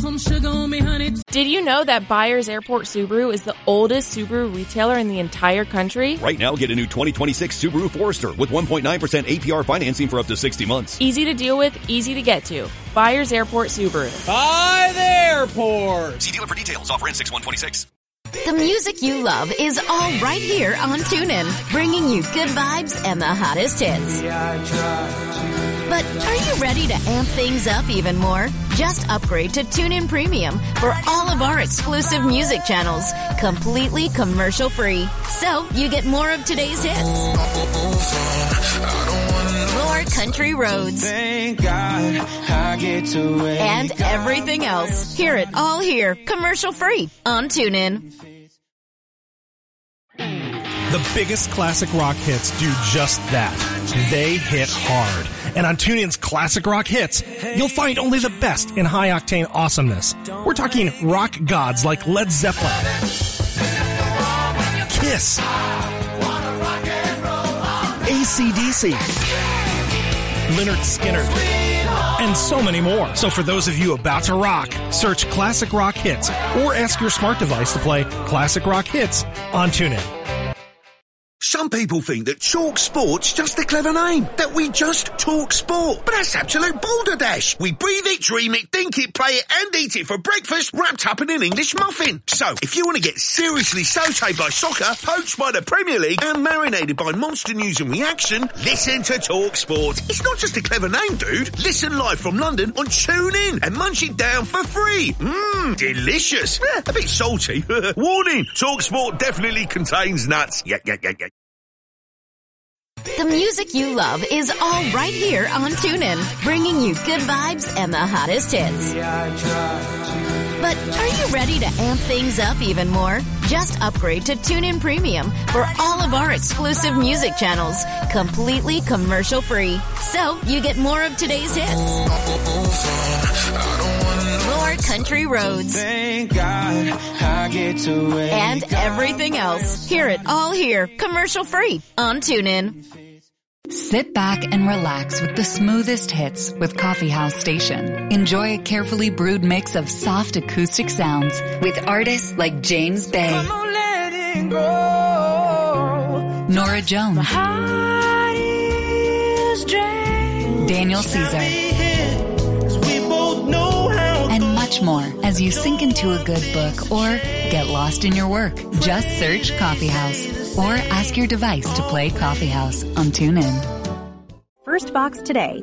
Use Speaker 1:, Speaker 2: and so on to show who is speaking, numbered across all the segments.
Speaker 1: some sugar on me, honey.
Speaker 2: Did you know that Byers Airport Subaru is the oldest Subaru retailer in the entire country?
Speaker 3: Right now, get a new 2026 Subaru Forester with 1.9% APR financing for up to 60 months.
Speaker 2: Easy to deal with, easy to get to. Byers Airport Subaru.
Speaker 4: By the airport.
Speaker 3: See dealer for details. Offer ends 6/126.
Speaker 5: The music you love is all right here on TuneIn, bringing you good vibes and the hottest hits. But are you ready to amp things up even more? Just upgrade to TuneIn Premium for all of our exclusive music channels, completely commercial-free. So you get more of today's hits, more country roads, and everything else. Hear it all here, commercial-free on TuneIn.
Speaker 6: The biggest classic rock hits do just that. They hit hard. And on TuneIn's Classic Rock Hits, you'll find only the best in high-octane awesomeness. We're talking rock gods like Led Zeppelin, Kiss, AC/DC, Lynyrd Skynyrd, and so many more. So for those of you about to rock, search Classic Rock Hits or ask your smart device to play Classic Rock Hits on TuneIn.
Speaker 7: Some people think that Talk Sport's just a clever name, that we just talk sport. But that's absolute balderdash. We breathe it, dream it, think it, play it, and eat it for breakfast, wrapped up in an English muffin. So, if you want to get seriously sautéed by soccer, poached by the Premier League, and marinated by monster news and reaction, listen to Talk Sport. It's not just a clever name, dude. Listen live from London on TuneIn and munch it down for free. Delicious. A bit salty. Warning, Talk Sport definitely contains nuts. Yeah.
Speaker 5: The music you love is all right here on TuneIn, bringing you good vibes and the hottest hits. But are you ready to amp things up even more? Just upgrade to TuneIn Premium for all of our exclusive music channels, completely commercial-free. So you get more of today's hits, more country roads, and everything else. Hear it all here, commercial-free on TuneIn.
Speaker 8: Sit back and relax with the smoothest hits with Coffee House Station. Enjoy a carefully brewed mix of soft acoustic sounds with artists like James Bay, Nora Jones, Daniel Caesar, and much more as you sink into a good book or get lost in your work. Just search Coffee House or ask your device to play Coffee House on TuneIn.
Speaker 9: First Box today.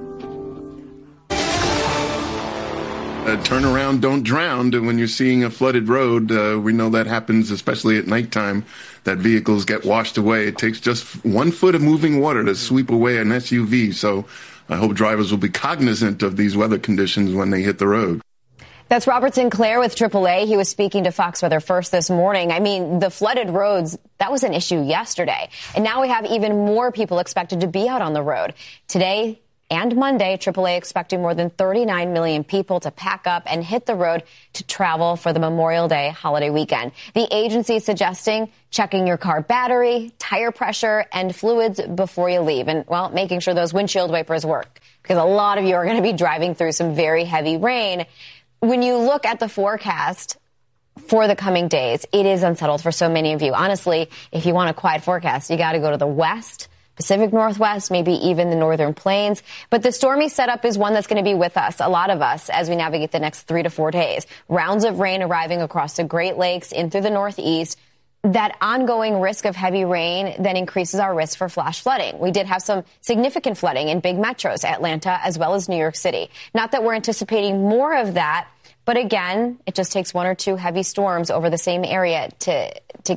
Speaker 10: Turn around, don't drown. When you're seeing a flooded road, we know that happens, especially at nighttime, that vehicles get washed away. It takes just 1 foot of moving water to sweep away an SUV. So I hope drivers will be cognizant of these weather conditions when they hit the road.
Speaker 11: That's Robert Sinclair with AAA. He was speaking to Fox Weather First this morning. I mean, the flooded roads, that was an issue yesterday. And now we have even more people expected to be out on the road. Today and Monday, AAA expecting more than 39 million people to pack up and hit the road to travel for the Memorial Day holiday weekend. The agency suggesting checking your car battery, tire pressure, and fluids before you leave. And, well, making sure those windshield wipers work, because a lot of you are going to be driving through some very heavy rain. When you look at the forecast for the coming days, it is unsettled for so many of you. Honestly, if you want a quiet forecast, you got to go to the west, Pacific Northwest, maybe even the northern plains. But the stormy setup is one that's going to be with us, a lot of us, as we navigate the next 3 to 4 days. Rounds of rain arriving across the Great Lakes in through the Northeast. That ongoing risk of heavy rain then increases our risk for flash flooding. We did have some significant flooding in big metros, Atlanta, as well as New York City. Not that we're anticipating more of that, but again, it just takes 1 or 2 heavy storms over the same area to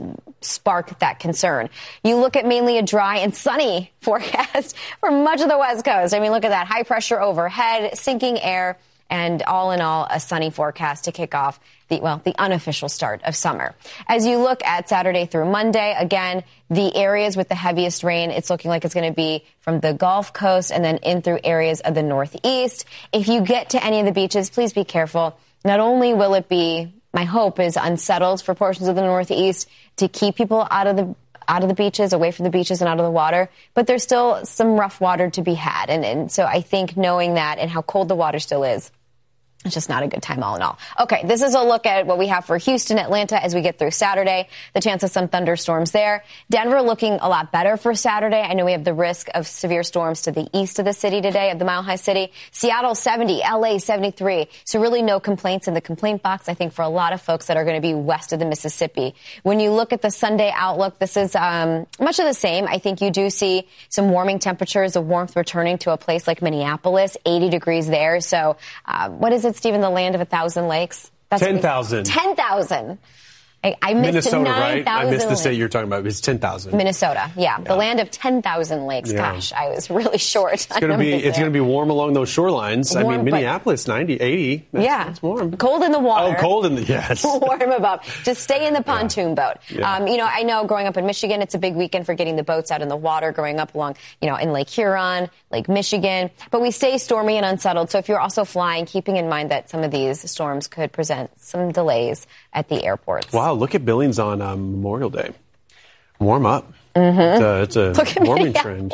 Speaker 11: spark that concern. You look at mainly a dry and sunny forecast for much of the West Coast. I mean, look at that. High pressure overhead, sinking air, and all in all, a sunny forecast to kick off the unofficial start of summer. As you look at Saturday through Monday, again, the areas with the heaviest rain, it's looking like it's going to be from the Gulf Coast and then in through areas of the Northeast. If you get to any of the beaches, please be careful. Not only will it be, my hope is unsettled for portions of the Northeast to keep people out of the beaches, away from the beaches and out of the water, but there's still some rough water to be had. And so I think knowing that and how cold the water still is, It's just not a good time all in all. Okay, this is a look at what we have for Houston, Atlanta as we get through Saturday. The chance of some thunderstorms there. Denver looking a lot better for Saturday. I know we have the risk of severe storms to the east of the city today, of the Mile High City. Seattle 70, LA 73. So really no complaints in the complaint box, I think, for a lot of folks that are going to be west of the Mississippi. When you look at the Sunday outlook, this is much of the same. I think you do see some warming temperatures, the warmth returning to a place like Minneapolis, 80 degrees there. So what is it, Stephen, the land of 1,000 lakes?
Speaker 1: 10,000.
Speaker 11: 10,000. I missed
Speaker 1: Minnesota,
Speaker 11: 9,000
Speaker 1: right? I missed the state
Speaker 11: lakes.
Speaker 1: you're talking about. It's 10,000.
Speaker 11: Minnesota, yeah. The land of 10,000 lakes.
Speaker 1: Yeah.
Speaker 11: Gosh, I was really short.
Speaker 1: It's going to be warm along those shorelines.
Speaker 11: Warm,
Speaker 1: I mean, Minneapolis, 90, 80. That's warm.
Speaker 11: Cold in the water.
Speaker 1: Oh, cold in the, yes.
Speaker 11: Warm above. Just stay in the pontoon boat.
Speaker 1: Yeah.
Speaker 11: I know growing up in Michigan, it's a big weekend for getting the boats out in the water, growing up along, in Lake Huron, Lake Michigan. But we stay stormy and unsettled. So if you're also flying, keeping in mind that some of these storms could present some delays at the airports.
Speaker 1: Wow, look at Billings on Memorial Day. Warm up. Mm-hmm. It's a warming trend.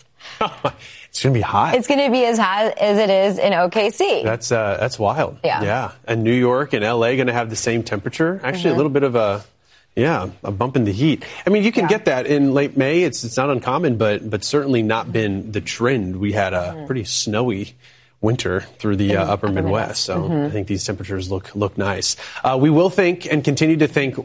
Speaker 1: It's going to be hot.
Speaker 11: It's going to be as hot as it is in OKC.
Speaker 1: That's wild.
Speaker 11: Yeah.
Speaker 1: And New York and LA going to have the same temperature. Actually, a little bit of a bump in the heat. I mean, you can get that in late May. It's not uncommon, but certainly not been the trend. We had a pretty snowy winter through the upper Midwest. So I think these temperatures look nice. We will think and continue to think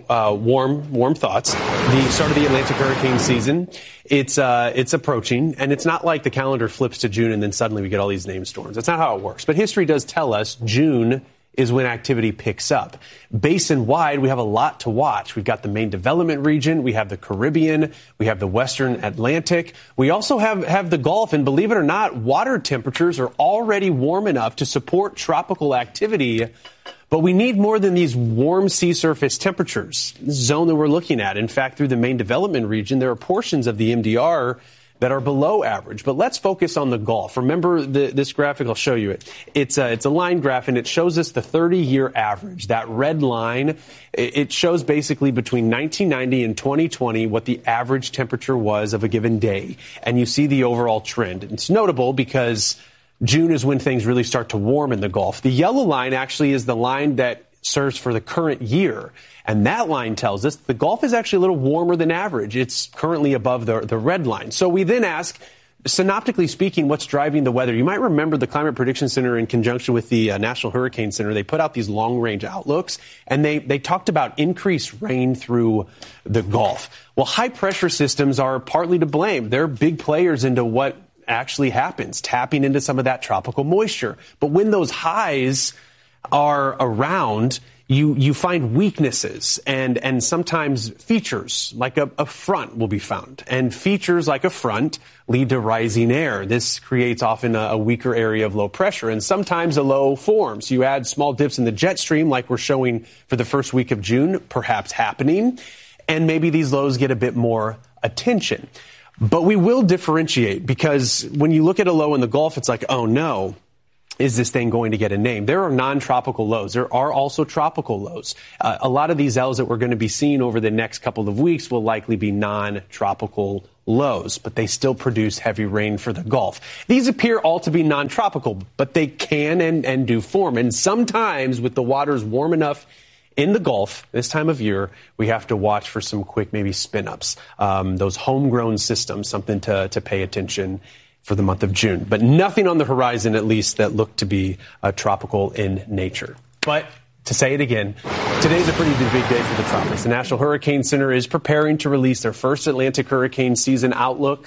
Speaker 1: warm thoughts. The start of the Atlantic hurricane season, it's approaching, and it's not like the calendar flips to June and then suddenly we get all these named storms. That's not how it works. But history does tell us June is when activity picks up. Basin-wide, we have a lot to watch. We've got the main development region. We have the Caribbean. We have the Western Atlantic. We also have the Gulf. And believe it or not, water temperatures are already warm enough to support tropical activity. But we need more than these warm sea surface temperatures. This zone that we're looking at. In fact, through the main development region, there are portions of the MDR that are below average. But let's focus on the Gulf. Remember this graphic, I'll show you it. It's a line graph, and it shows us the 30-year average. That red line, it shows basically between 1990 and 2020 what the average temperature was of a given day. And you see the overall trend. It's notable because June is when things really start to warm in the Gulf. The yellow line actually is the line that serves for the current year. And that line tells us the Gulf is actually a little warmer than average. It's currently above the red line. So we then ask, synoptically speaking, what's driving the weather? You might remember the Climate Prediction Center in conjunction with the National Hurricane Center. They put out these long-range outlooks, and they talked about increased rain through the Gulf. Well, high-pressure systems are partly to blame. They're big players into what actually happens, tapping into some of that tropical moisture. But when those highs are around, you find weaknesses and sometimes features like a front will be found. And features like a front lead to rising air. This creates often a weaker area of low pressure and sometimes a low form. So you add small dips in the jet stream like we're showing for the first week of June, perhaps happening. And maybe these lows get a bit more attention. But we will differentiate because when you look at a low in the Gulf, it's like, oh no, is this thing going to get a name? There are non-tropical lows. There are also tropical lows. A lot of these L's that we're going to be seeing over the next couple of weeks will likely be non-tropical lows, but they still produce heavy rain for the Gulf. These appear all to be non-tropical, but they can and do form. And sometimes with the waters warm enough in the Gulf this time of year, we have to watch for some quick maybe spin-ups. Those homegrown systems, something to pay attention for the month of June. But nothing on the horizon, at least, that looked to be tropical in nature. But to say it again, today's a pretty big day for the tropics. The National Hurricane Center is preparing to release their first Atlantic hurricane season outlook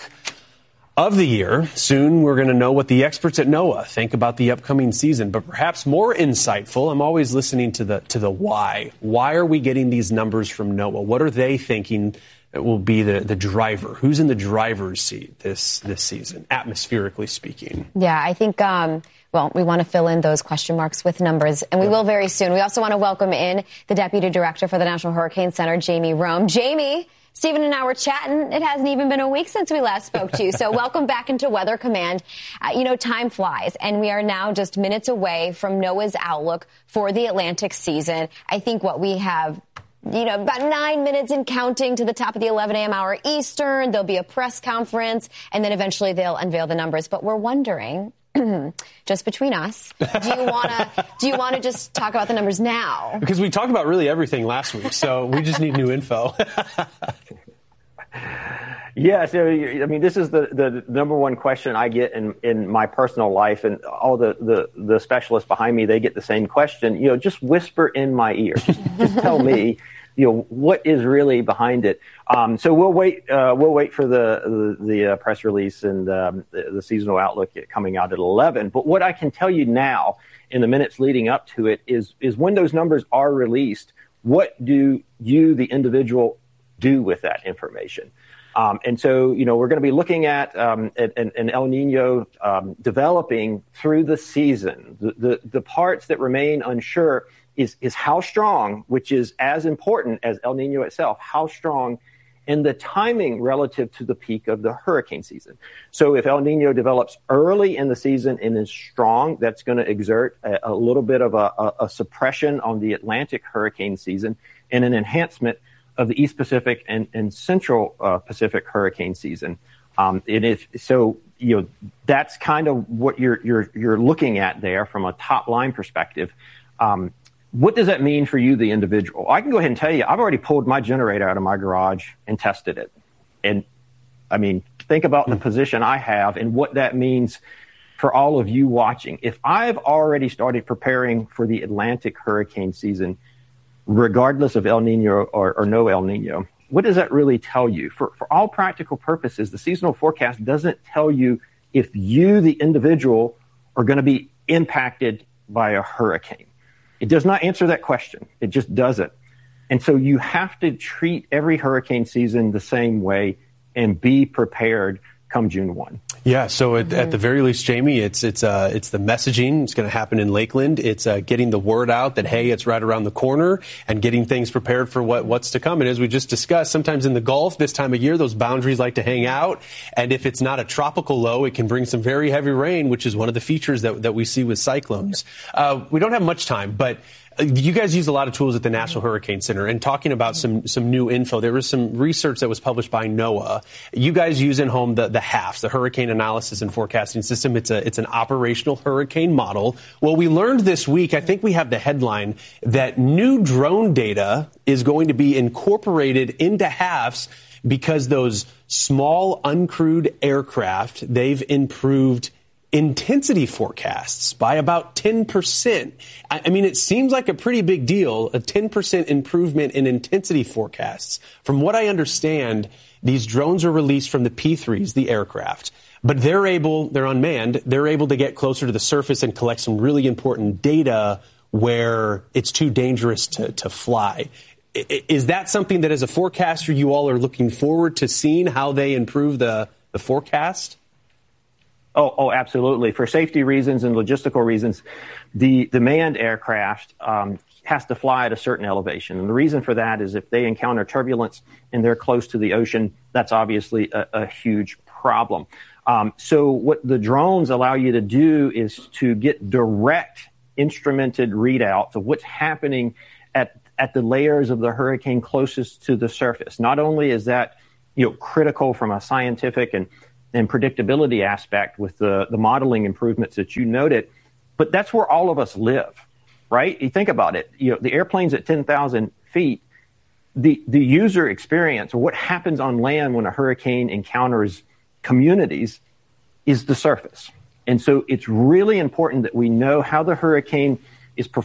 Speaker 1: of the year. Soon we're going to know what the experts at NOAA think about the upcoming season. But perhaps more insightful, I'm always listening to the why. Why are we getting these numbers from NOAA? What are they thinking that will be the driver? Who's in the driver's seat this season, atmospherically speaking? Yeah, I think, we want to fill in those question marks with numbers, and we will very soon. We also want to welcome in the Deputy Director for the National Hurricane Center, Jamie Rome. Jamie, Stephen and I were chatting. It hasn't even been a week since we last spoke to you, so welcome back into Weather Command. Time flies, and we are now just minutes away from NOAA's outlook for the Atlantic season. I think what we have about 9 minutes and counting to the top of the 11 a.m. hour Eastern. There'll be a press conference, and then eventually they'll unveil the numbers. But we're wondering,
Speaker 11: just between us, do you want to just talk about the numbers now?
Speaker 1: Because we talked about really everything last week, so we just need new info.
Speaker 12: Yeah, so I mean, this is the number one question I get in my personal life, and all the specialists behind me, they get the same question. Just whisper in my ear, just tell me, what is really behind it. So we'll wait for the press release and the seasonal outlook coming out at 11. But what I can tell you now, in the minutes leading up to it, is when those numbers are released, what do you, the individual, do with that information? And so, we're going to be looking at an El Nino developing through the season. The parts that remain unsure is how strong, which is as important as El Nino itself, how strong, and the timing relative to the peak of the hurricane season. So if El Nino develops early in the season and is strong, that's going to exert a little bit of a suppression on the Atlantic hurricane season and an enhancement of the East Pacific and Central Pacific hurricane season. That's kind of what you're looking at there from a top line perspective. What does that mean for you, the individual? I can go ahead and tell you, I've already pulled my generator out of my garage and tested it. And I mean, think about the position I have and what that means for all of you watching. If I've already started preparing for the Atlantic hurricane season, regardless of El Nino or no El Nino, what does that really tell you? For all practical purposes, the seasonal forecast doesn't tell you if you, the individual, are going to be impacted by a hurricane. It does not answer that question. It just doesn't. And so you have to treat every hurricane season the same way and be prepared come June 1.
Speaker 1: Yeah, so at the very least, Jamie, it's the messaging. It's going to happen in Lakeland. It's getting the word out that, hey, it's right around the corner, and getting things prepared for what's to come. And as we just discussed, sometimes in the Gulf this time of year, those boundaries like to hang out. And if it's not a tropical low, it can bring some very heavy rain, which is one of the features that we see with cyclones. We don't have much time, but you guys use a lot of tools at the National Hurricane Center, and talking about some new info. There was some research that was published by NOAA. You guys use in home the HAFS, the Hurricane Analysis and Forecasting System. It's an operational hurricane model. Well, we learned this week, I think we have the headline, that new drone data is going to be incorporated into HAFS because those small uncrewed aircraft, they've improved intensity forecasts by about 10%. I mean, it seems like a pretty big deal, a 10% improvement in intensity forecasts. From what I understand, these drones are released from the P-3s, the aircraft, but they're unmanned, they're able to get closer to the surface and collect some really important data where it's too dangerous to fly. Is that something that as a forecaster you all are looking forward to seeing, how they improve the forecast?
Speaker 12: Oh, absolutely. For safety reasons and logistical reasons, the manned aircraft has to fly at a certain elevation. And the reason for that is if they encounter turbulence and they're close to the ocean, that's obviously a huge problem. So what the drones allow you to do is to get direct instrumented readouts of what's happening at the layers of the hurricane closest to the surface. Not only is that critical from a scientific and predictability aspect with the modeling improvements that you noted, but that's where all of us live, right? You think about it, the airplane's at 10,000 feet, the user experience, or what happens on land when a hurricane encounters communities, is the surface. And so it's really important that we know how the hurricane is performing